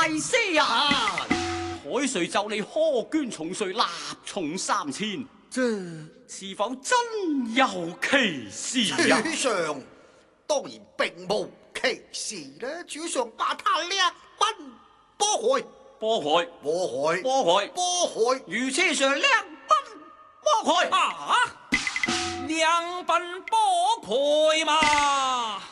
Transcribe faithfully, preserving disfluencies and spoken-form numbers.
大師啊！海瑞就你苛捐重稅，納重三千， 這是否真有其事啊？ 主上當然並無其事啦，主上把他叻奔波害， 波害， 波害， 波害， 波害， 如車上叻奔波害啊！兩奔波害嘛！